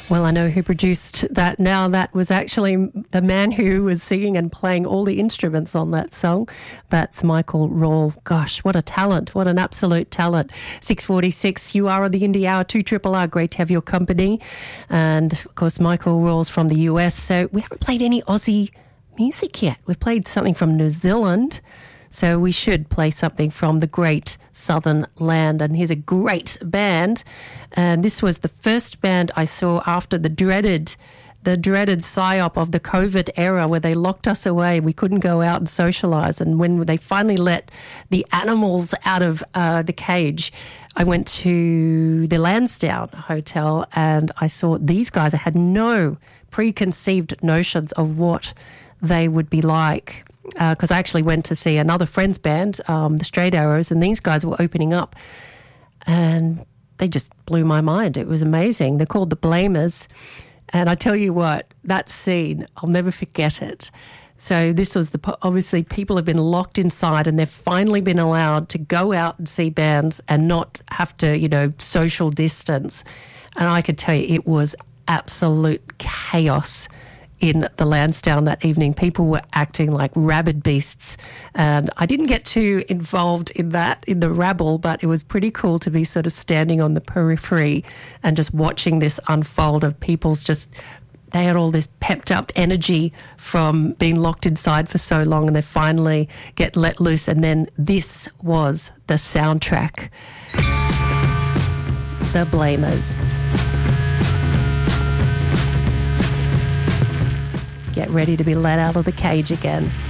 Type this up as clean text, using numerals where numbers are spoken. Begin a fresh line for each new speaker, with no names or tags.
Well, I know who produced that now. That was actually the man who was singing and playing all the instruments on that song. That's Michael Rawl. Gosh, what a talent. What an absolute talent. 6:46, you are on the Indie Hour, 2RRR. Great to have your company. And, of course, Michael Rawl's from the US. So we haven't played any Aussie music yet. We've played something from New Zealand. So we should play something from the great Southern land. And here's a great band. And this was the first band I saw after the dreaded psyop of the COVID era where they locked us away. We couldn't go out and socialise. And when they finally let the animals out of the cage, I went to the Lansdowne Hotel and I saw these guys. I had no preconceived notions of what they would be like. Because I actually went to see another friend's band, the Straight Arrows, and these guys were opening up. And they just blew my mind. It was amazing. They're called the Blamers. And I tell you what, that scene, I'll never forget it. So this was obviously people have been locked inside and they've finally been allowed to go out and see bands and not have to, social distance. And I could tell you it was absolute chaos in the Lansdowne that evening. People were acting like rabid beasts. And I didn't get too involved in the rabble, but it was pretty cool to be sort of standing on the periphery and just watching this unfold of people's they had all this pepped up energy from being locked inside for so long and they finally get let loose. And then this was the soundtrack. The Blamers. Get ready to be let out of the cage again.